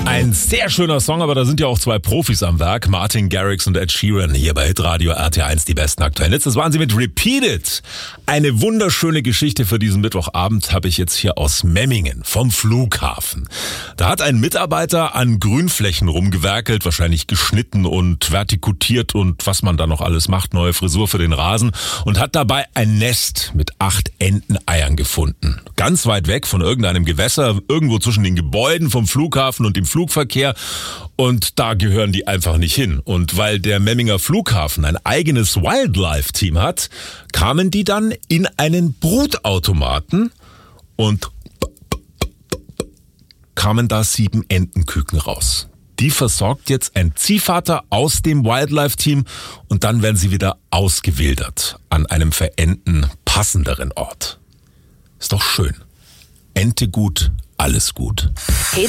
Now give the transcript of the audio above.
Ein sehr schöner Song, aber da sind ja auch zwei Profis am Werk. Martin Garrix und Ed Sheeran hier bei Hitradio RT1, die besten aktuellen Hits. Das waren sie mit Repeat It. Eine wunderschöne Geschichte für diesen Mittwochabend habe ich jetzt hier aus Memmingen vom Flughafen. Da hat ein Mitarbeiter an Grünflächen rumgewerkelt, wahrscheinlich geschnitten und vertikutiert und was man da noch alles macht, neue Frisur für den Rasen, und hat dabei ein Nest mit 8 Enteneiern gefunden. Ganz weit weg von irgendeinem Gewässer, irgendwo zwischen den Gebäuden vom Flughafen und dem Flugverkehr, und da gehören die einfach nicht hin. Und weil der Memminger Flughafen ein eigenes Wildlife-Team hat, kamen die dann in einen Brutautomaten und kamen da 7 Entenküken raus. Die versorgt jetzt ein Ziehvater aus dem Wildlife-Team und dann werden sie wieder ausgewildert an einem für Enten passenderen Ort. Ist doch schön. Ente gut, alles gut.